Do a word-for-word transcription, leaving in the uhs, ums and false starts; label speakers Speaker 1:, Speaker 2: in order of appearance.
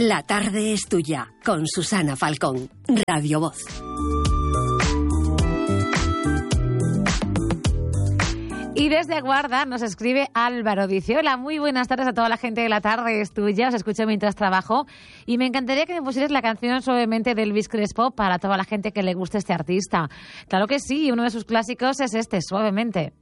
Speaker 1: La tarde es tuya, con Susana Falcón, Radio Voz.
Speaker 2: Y desde Aguarda nos escribe Álvaro, dice: hola, muy buenas tardes a toda la gente de La tarde es tuya, os escucho mientras trabajo y me encantaría que me pusieras la canción Suavemente de Elvis Crespo para toda la gente que le guste este artista. Claro que sí, uno de sus clásicos es este, Suavemente.